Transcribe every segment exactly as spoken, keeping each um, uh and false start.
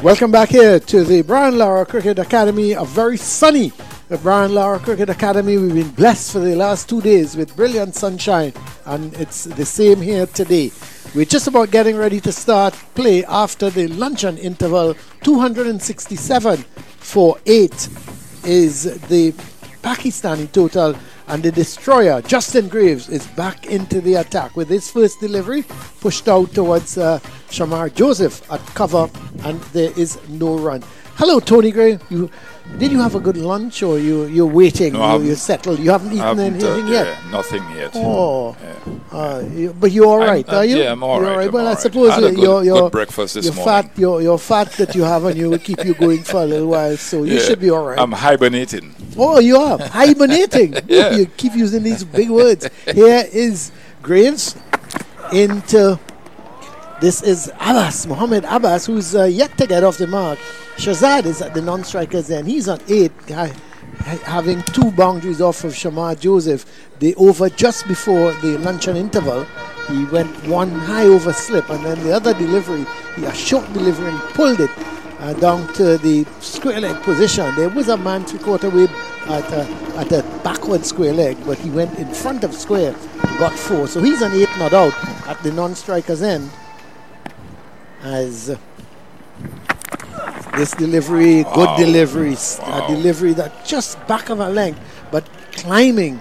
Welcome back here to the Brian Lara Cricket Academy, a very sunny the Brian Lara Cricket Academy. We've been blessed for the last two days with brilliant sunshine, and it's the same here today. We're just about getting ready to start play after the luncheon interval. two hundred sixty-seven for eight is the Pakistani total, and the destroyer, Justin Graves, is back into the attack with his first delivery pushed out towards uh, Shamar Joseph at cover, and there is no run. Hello, Tony Gray. You, did you have a good lunch, or you, you're waiting? No, you, you're settled? You haven't eaten haven't, anything uh, yet? Yeah, nothing yet. Oh, yeah. uh, you, but you're all right, I'm, are you? Yeah, I'm all you're right. all right. I'm Well, all I right. suppose I had a you're, good, you're, you're, good breakfast this you're morning. fat. You're, you're fat that you have, and you will keep you going for a little while. So you yeah, should be all right. I'm hibernating. Oh, you are hibernating. yeah. You keep using these big words. Here is Graves into. This is Abbas, Mohammed Abbas, who's uh, yet to get off the mark. Shazad is at the non-strikers end. He's on eight, uh, having two boundaries off of Shamar Joseph. The over just before the luncheon interval, he went one high over slip, and then the other delivery, a short delivery, and pulled it uh, down to the square leg position. There was a man three-quarter way at a, at a backward square leg, but he went in front of square and got four. So he's on eight not out at the non-strikers end. As uh, this delivery, wow. good delivery, wow. a delivery that just back of a length, but climbing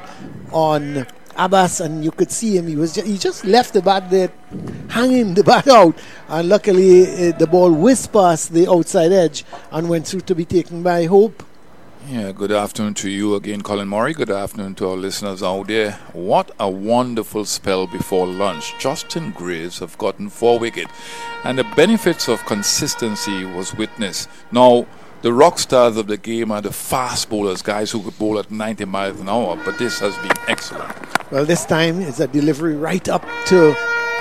on Abbas, and you could see him. He was just, he just left the bat there, hanging the bat out, and luckily uh, the ball whizzed past the outside edge and went through to be taken by Hope. Yeah, good afternoon to you again, Colin Murray. Good afternoon to our listeners out there. What a wonderful spell before lunch. Justin Graves have gotten four wicket, and the benefits of consistency was witnessed. Now, the rock stars of the game are the fast bowlers, guys who could bowl at ninety miles an hour, but this has been excellent. Well, this time it's a delivery right up to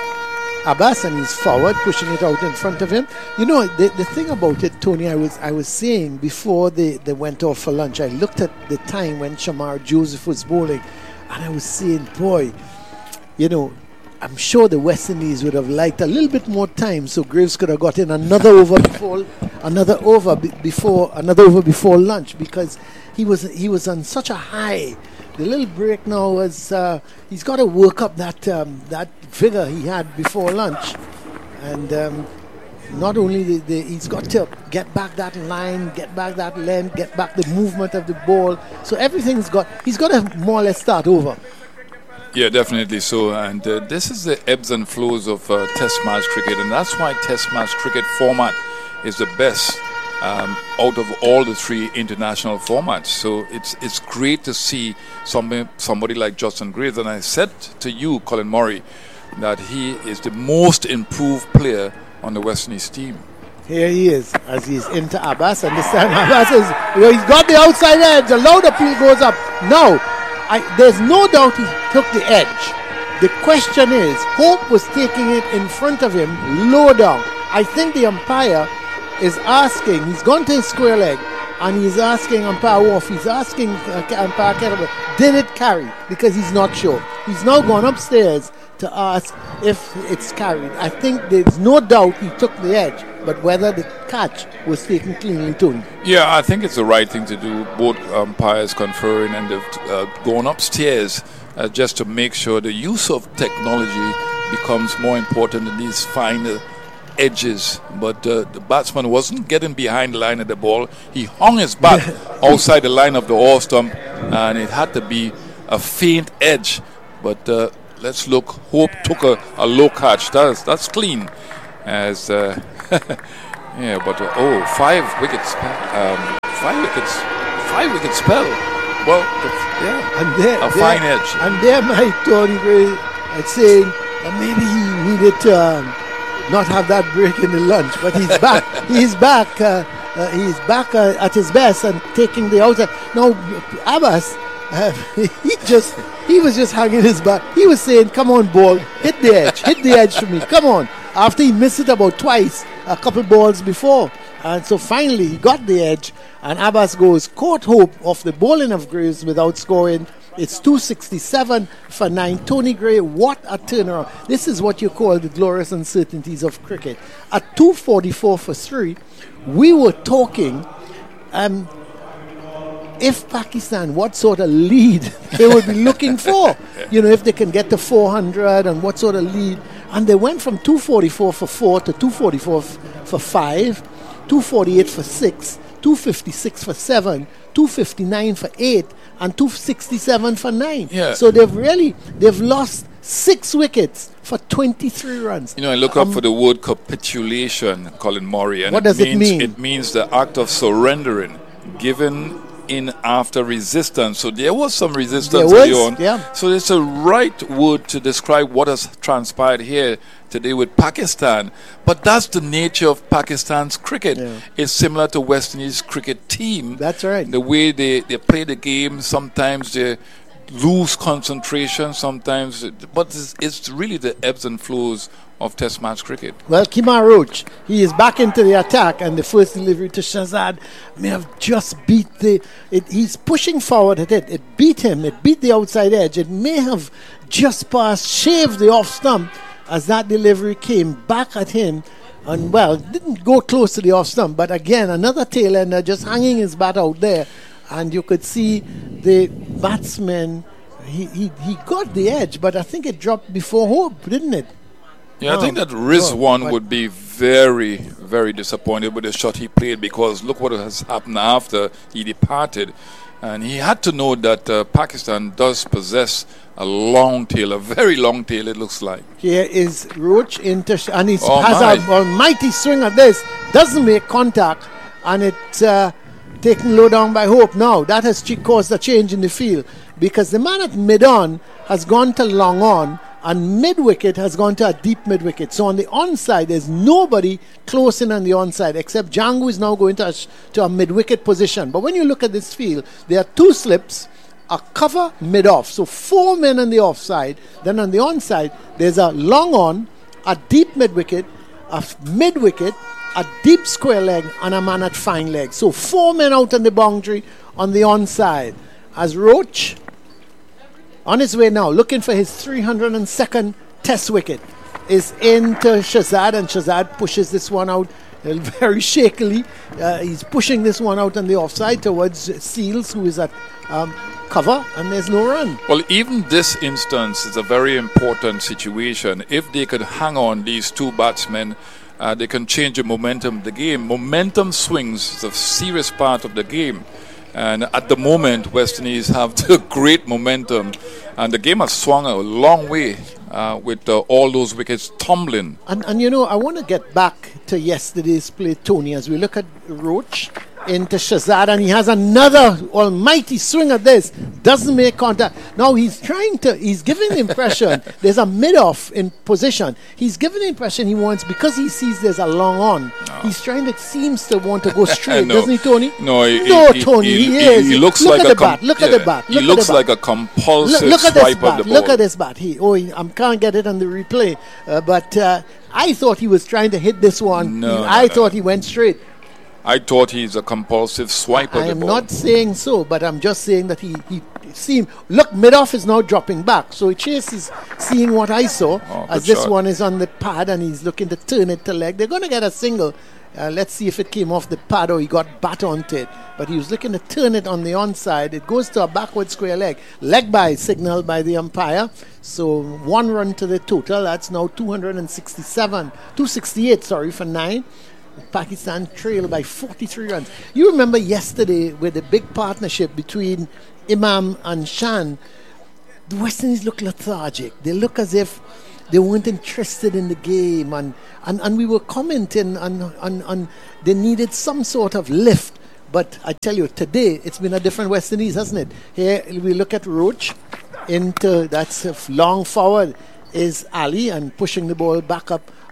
Abbas, and he's forward, pushing it out in front of him. You know, the, the thing about it, Tony, I was I was saying before they, they went off for lunch, I looked at the time when Shamar Joseph was bowling, and I was saying, boy, you know, I'm sure the West Indies would have liked a little bit more time so Graves could have got in another over before another over b- before another over before lunch, because he was he was on such a high. The little break now was uh, he's got to work up that um, that figure he had before lunch, and um, not only the, the, he's got to get back that line, get back that length, get back the movement of the ball. So everything's got he's got to more or less start over. Yeah, definitely so. And uh, this is the ebbs and flows of uh, Test match cricket, and that's why Test match cricket format is the best um, out of all the three international formats. So it's it's great to see somebody, somebody like Justin Graves. And I said to you, Colin Murray, that he is the most improved player on the West Indies team. Here he is as he's into Abbas, and this time Abbas is, you know, he's got the outside edge. The loud appeal goes up. Now, I, there's no doubt he took the edge. The question is, Hope was taking it in front of him, low down. I think the umpire is asking, he's gone to his square leg, and he's asking umpire Wolf, he's asking uh, umpire Kettle, did it carry? Because he's not sure. He's now gone upstairs to ask if it's carried. I think there's no doubt he took the edge, but whether the catch was taken cleanly to him. Yeah, I think it's the right thing to do. Both umpires conferring and uh, going upstairs uh, just to make sure the use of technology becomes more important in these finer edges. But uh, the batsman wasn't getting behind the line of the ball. He hung his bat outside the line of the off stump, and it had to be a faint edge. But uh, let's look. Hope took a, a low catch. That's that's clean. As uh, yeah, but uh, oh, five wickets, um, five wickets, five wicket spell. Well, yeah, and there, a there, fine edge. And there, my Tony Gray, I'd saying that maybe he needed to um, not have that break in the lunch, but he's back. he's back. Uh, uh, he's back uh, at his best and taking the outside. Now, Abbas, uh, he just he was just hanging his back. He was saying, "Come on, ball, hit the edge, hit the edge for me. Come on." After he missed it about twice, a couple balls before. And so finally he got the edge, and Abbas goes, caught Hope off the bowling of Graves without scoring, It's two sixty-seven for nine. Tony Gray, what a turnaround. This is what you call the glorious uncertainties of cricket. At two forty-four for three, we were talking um, if Pakistan, what sort of lead they would be looking for. You know, if they can get to four hundred and what sort of lead. And they went from two forty-four for four to two forty-four f- for five, two forty-eight for six, two fifty-six for seven, two fifty-nine for eight, and two sixty-seven for nine. Yeah. So they've really, they've lost six wickets for twenty-three runs. You know, I look um, up for the word capitulation, Colin Murray. And What does it means, mean? It means the act of surrendering, given in after resistance. So there was some resistance There was, early on. yeah. So it's a right word to describe what has transpired here today with Pakistan. But that's the nature of Pakistan's cricket. Yeah. It's similar to West Indies cricket team. That's right. The way they, they play the game, sometimes they lose concentration, sometimes. But it's, it's really the ebbs and flows of Test match cricket. Well, Kemar Roach, he is back into the attack, and the first delivery to Shahzad may have just beat the... It, he's pushing forward at it. It beat him. It beat the outside edge. It may have just passed, shaved the off stump as that delivery came back at him. And, well, didn't go close to the off stump, but again, another tail ender just hanging his bat out there. And you could see the batsman, he, he, he got the edge, but I think it dropped before hope, didn't it? Yeah, Oh, I think that Rizwan oh, would be very, very disappointed with the shot he played, because look what has happened after he departed. And he had to know that uh, Pakistan does possess a long tail, a very long tail, it looks like. Here is Roach into, sh- and he Oh, has my. a almighty swing at this, doesn't make contact, and it's uh, taken low down by Hope. Now, that has ch- caused a change in the field, because the man at mid-on has gone to long on, and mid-wicket has gone to a deep mid-wicket. So on the onside, there's nobody close in on the onside, except Django is now going to a, sh- to a mid-wicket position. But when you look at this field, there are two slips, a cover mid-off. So four men on the offside. Then on the onside, there's a long on, a deep mid-wicket, a f- mid-wicket, a deep square leg, and a man at fine leg. So four men out on the boundary on the onside. As Roach, on his way now, looking for his three hundred second Test wicket, is into Shahzad, and Shahzad pushes this one out uh, very shakily. Uh, he's pushing this one out on the offside towards Seals, who is at um, cover, and there's no run. Well, even this instance is a very important situation. If they could hang on, these two batsmen, uh, they can change the momentum of the game. Momentum swings is a serious part of the game. And at the moment, West Indies have the great momentum. And the game has swung a long way uh, with uh, all those wickets tumbling. And, and you know, I want to get back to yesterday's play, Tony, as we look at Roach into Shahzad, and he has another almighty swing at this, doesn't make contact. Now he's trying to, he's giving the impression there's a mid-off in position. He's giving the impression he wants, because he sees there's a long on, no. he's trying to, seems to want to go straight, no. doesn't he, Tony? No, he, no he, Tony, he, he, he is. He looks look like at a the com- bat, look yeah, at the bat. Look he looks at the like bat. a compulsive look, look at swipe this bat. of the ball. Look at this bat. He, oh, I can't get it on the replay, uh, but uh, I thought he was trying to hit this one. No, he, no, I no, thought no. he went straight. I thought he's a compulsive swiper. I am not saying so, but I'm just saying that he, he seemed... Look, mid-off is now dropping back. So Chase is seeing what I saw, oh, as this shot. one is on the pad and he's looking to turn it to leg. They're going to get a single. Uh, let's see if it came off the pad or he got bat onto it. But he was looking to turn it on the onside. It goes to a backward square leg. Leg by signaled by the umpire. So one run to the total. That's now two hundred sixty-seven, two sixty-eight, sorry, for nine. Pakistan trail by forty-three runs. You remember yesterday with the big partnership between Imam and Shan, the West Indies look lethargic. They look as if they weren't interested in the game, and, and, and we were commenting on, on, on they needed some sort of lift. But I tell you, today it's been a different West Indies, hasn't it? Here we look at Roach into, that's long forward is Ali, and pushing the ball back up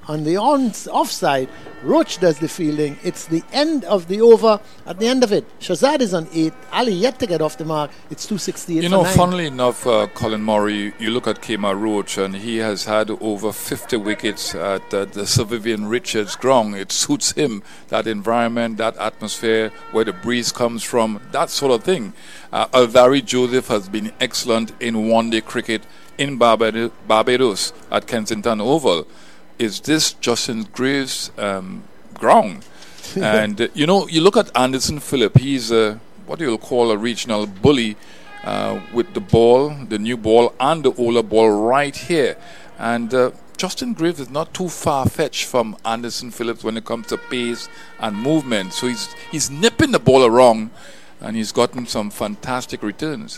on the on offside. Roach does the fielding. It's the end of the over. At the end of it, Shazad is on eight. Ali yet to get off the mark. It's two sixty-eight. You know, for nine. funnily enough, uh, Colin Murray, you look at Kemar Roach, and he has had over fifty wickets at uh, the Sir Vivian Richards ground. It suits him, that environment, that atmosphere, where the breeze comes from, that sort of thing. Uh, Alvari Joseph has been excellent in one-day cricket in Barbad- Barbados at Kensington Oval. Is this Justin Greaves' um, ground? And, uh, you know, you look at Anderson Phillip, he's a, what you'll call a regional bully uh, with the ball, the new ball, and the older ball right here. And uh, Justin Greaves is not too far-fetched from Anderson Phillips when it comes to pace and movement. So he's, he's nipping the ball around, and he's gotten some fantastic returns.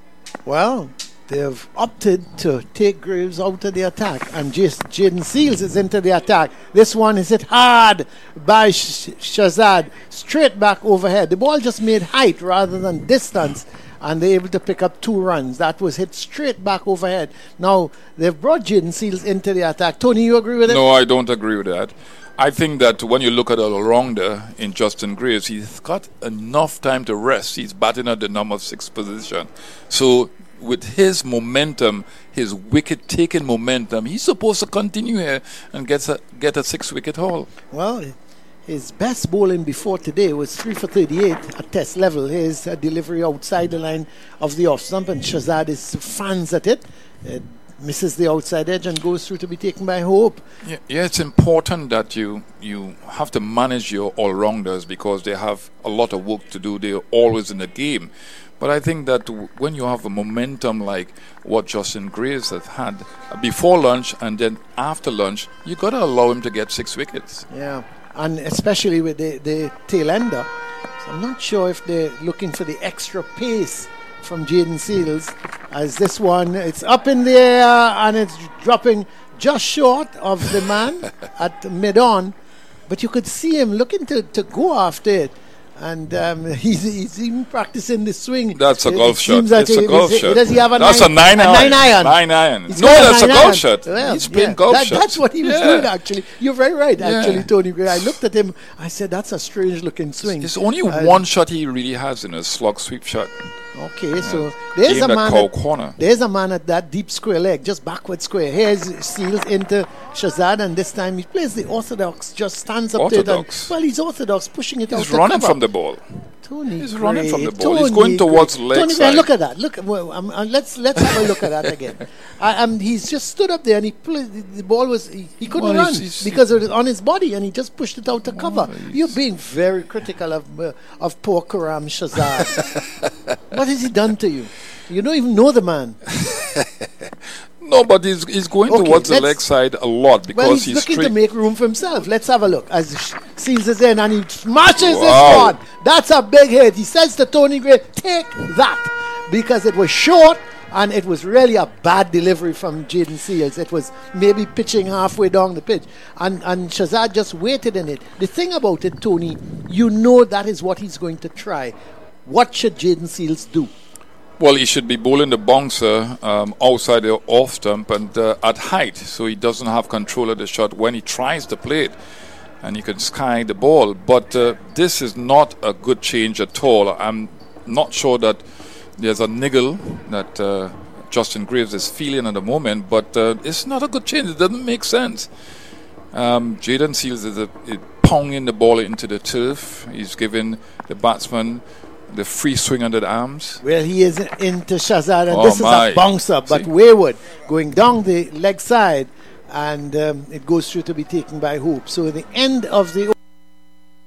Well, they've opted to take Greaves out of the attack, and Jaden Seals is into the attack. This one is hit hard by Sh- Shazad, straight back overhead. The ball just made height rather than distance, and they're able to pick up two runs. That was hit straight back overhead. Now, they've brought Jaden Seals into the attack. Tony, you agree with it? No, I don't agree with that. I think that when you look at an all-rounder in Justin Greaves, he's got enough time to rest. He's batting at the number six position. So with his momentum, his wicket-taking momentum, he's supposed to continue here and get a, get a six-wicket haul. Well, his best bowling before today was three for thirty-eight at test level. His uh, delivery outside the line of the off-stump, and Shazad is fans at it. It misses the outside edge and goes through to be taken by Hope. Yeah, yeah, it's important that you you have to manage your all-rounders because they have a lot of work to do. They're always in the game. But I think that w- when you have a momentum like what Justin Greaves has had before lunch and then after lunch, you got to allow him to get six wickets. Yeah, and especially with the, the tail ender. So I'm not sure if they're looking for the extra pace from Jaden Seals, as this one, it's up in the air and it's dropping just short of the man at mid-on. But you could see him looking to, to go after it. And um, he's, he's even practicing the swing. That's a it, golf it shot. That It's a golf it, shot. Does he have a that's nine, a nine, a iron. nine iron? Nine iron. He's No, got a that's a nine golf iron. shot. Well, He's playing yeah, golf that, shots. That's what he was Yeah. doing, actually. You're very right, Yeah. actually, Tony Gray. I looked at him. I said, that's a strange-looking swing. It's only uh, one shot he really has in a slog sweep shot. Okay, Yeah. so there's Aimed a at man. cow At, corner. there's a man at that deep square leg, just backward square. Here's Seals into Shazad, and this time he plays the orthodox. Just stands up there. Orthodox. Well, he's orthodox, pushing it out. He's to running cover. from the ball. Tony He's Gray, running from the ball. Tony He's going towards Gray. leg Tony side. Gray, look at that. Look, well, um, uh, let's let's have a look at that again. Uh, um, he's just stood up there and he played, the, the ball was he, he couldn't Well, run he's- he's- because it was on his body, and he just pushed it out to cover. he's- You're being very critical of uh, of poor Karam Shazad. What has he done to you? You don't even know the man. No, but he's, he's going Okay, towards the let's- leg side a lot because Well, he's, he's looking straight. to make room for himself. Let's have a look as Sh- Seals is in and he smashes Wow. this one. That's a big hit. He says to Tony Gray, take that, because it was short and it was really a bad delivery from Jaden Seals. It was maybe pitching halfway down the pitch, and and Shazad just waited in it. The thing about it, Tony, you know that is what he's going to try. What should Jaden Seals do? Well, he should be bowling the bouncer um, outside the off stump and uh, at height, so he doesn't have control of the shot when he tries to play it, and he can sky the ball. But uh, this is not a good change at all. I'm not sure that there's a niggle that uh, Justin Greaves is feeling at the moment, but uh, it's not a good change. It doesn't make sense. Um, Jaden Seals is, a, is pounding the ball into the turf. He's giving the batsman the free swing under the arms. Well, he is into Shazad, and Oh, this my. is a bouncer, but See? wayward, going down the leg side, and um, it goes through to be taken by Hope. So at the end of the